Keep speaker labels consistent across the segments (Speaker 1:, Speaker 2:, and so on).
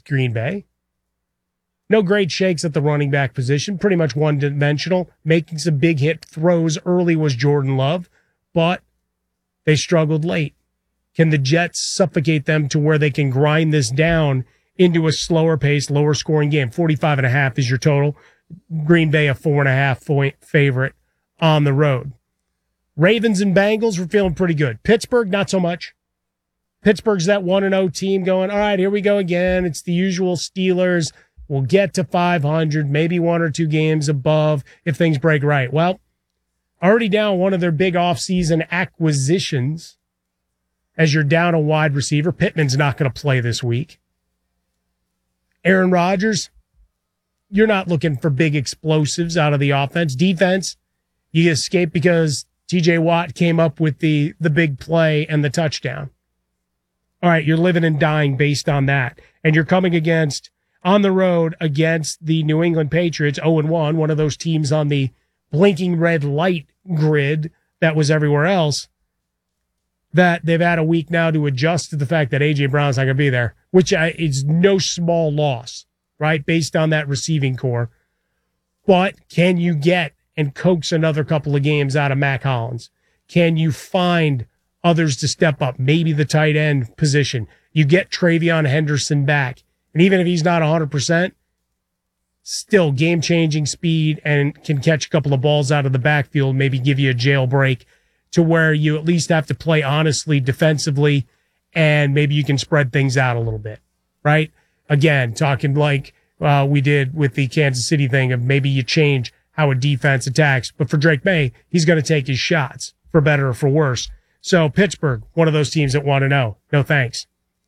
Speaker 1: with Green Bay. No great shakes at the running back position, pretty much one-dimensional. Making some big hit throws early was Jordan Love, but they struggled late. Can the Jets suffocate them to where they can grind this down into a slower pace, lower scoring game? 45.5 is your total. Green Bay a 4.5 point favorite on the road. Ravens and Bengals, we're feeling pretty good. Pittsburgh, not so much. Pittsburgh's that 1-0 team going, all right, here we go again. It's the usual Steelers. We'll get to 500, maybe one or two games above if things break right. Well, already down one of their big offseason acquisitions as you're down a wide receiver. Pittman's not going to play this week. Aaron Rodgers, you're not looking for big explosives out of the offense. Defense, you escape because TJ Watt came up with the big play and the touchdown. All right, you're living and dying based on that. And you're coming on the road against the New England Patriots, 0-1, one of those teams on the blinking red light grid that was everywhere else, that they've had a week now to adjust to the fact that A.J. Brown's not going to be there, which is no small loss, right, based on that receiving core. But can you get and coax another couple of games out of Mac Hollins? Can you find others to step up, maybe the tight end position? You get Travion Henderson back. And even if he's not 100%, still game-changing speed and can catch a couple of balls out of the backfield, maybe give you a jailbreak to where you at least have to play honestly defensively, and maybe you can spread things out a little bit, right? Again, talking like we did with the Kansas City thing of maybe you change how a defense attacks. But for Drake May, he's going to take his shots, for better or for worse. So Pittsburgh, one of those teams that want to know. No thanks.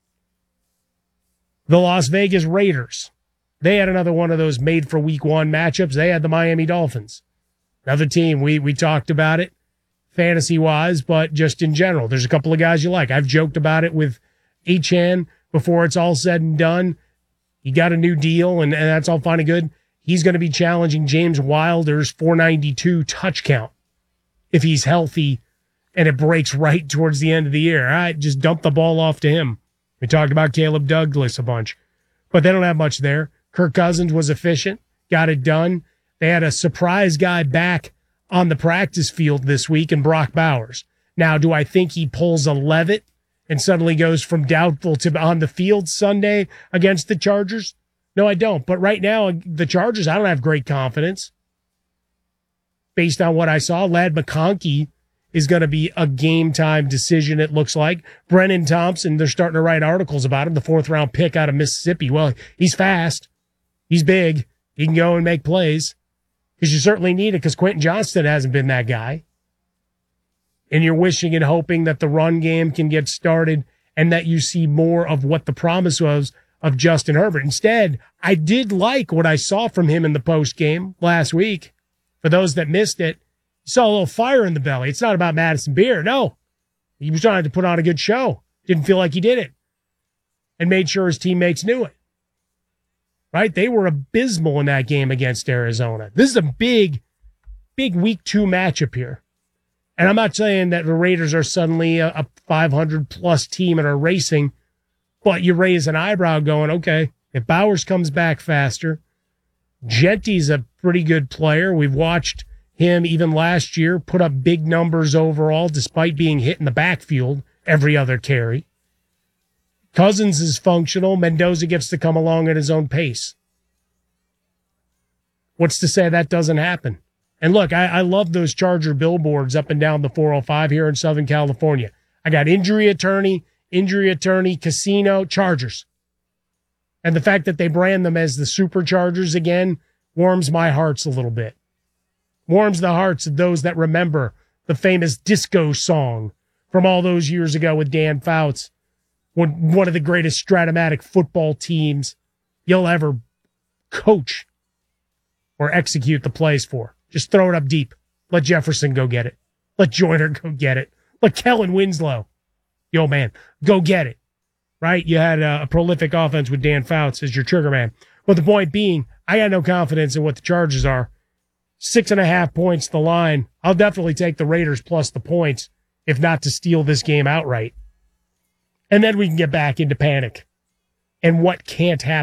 Speaker 1: The Las Vegas Raiders, they had another one of those made for week one matchups. They had the Miami Dolphins. Another team, we talked about it fantasy-wise, but just in general. There's a couple of guys you like. I've joked about it with Achane before it's all said and done. He got a new deal, and that's all fine and good. He's going to be challenging James Wilder's 492 touch count if he's healthy and it breaks right towards the end of the year. All right, just dump the ball off to him. We talked about Caleb Douglas a bunch, but they don't have much there. Kirk Cousins was efficient, got it done. They had a surprise guy back on the practice field this week in Brock Bowers. Now, do I think he pulls a Levitt and suddenly goes from doubtful to on the field Sunday against the Chargers? No, I don't. But right now, the Chargers, I don't have great confidence. Based on what I saw, Ladd McConkey is going to be a game-time decision, it looks like. Brennan Thompson, they're starting to write articles about him, the fourth-round pick out of Mississippi. Well, he's fast. He's big. He can go and make plays. Because you certainly need it, because Quentin Johnston hasn't been that guy. And you're wishing and hoping that the run game can get started and that you see more of what the promise was of Justin Herbert. Instead, I did like what I saw from him in the post game last week. For those that missed it, you saw a little fire in the belly. It's not about Madison Beer. No. He was trying to put on a good show. Didn't feel like he did it. And made sure his teammates knew it. Right? They were abysmal in that game against Arizona. This is a big week 2 matchup here. And I'm not saying that the Raiders are suddenly a 500-plus team and are racing, but you raise an eyebrow going, okay, if Bowers comes back faster, Genty's a pretty good player. We've watched him even last year put up big numbers overall despite being hit in the backfield every other carry. Cousins is functional. Mendoza gets to come along at his own pace. What's to say that doesn't happen? And look, I love those Charger billboards up and down the 405 here in Southern California. I got injury attorney, casino, Chargers. And the fact that they brand them as the Superchargers again warms my hearts a little bit. Warms the hearts of those that remember the famous disco song from all those years ago with Dan Fouts. One of the greatest Stratomatic football teams you'll ever coach or execute the plays for. Just throw it up deep. Let Jefferson go get it. Let Joyner go get it. Let Kellen Winslow, yo man, go get it. Right? You had a prolific offense with Dan Fouts as your trigger man. But the point being, I got no confidence in what the Chargers are. 6.5 points the line. I'll definitely take the Raiders plus the points, if not to steal this game outright. And then we can get back into panic and what can't happen.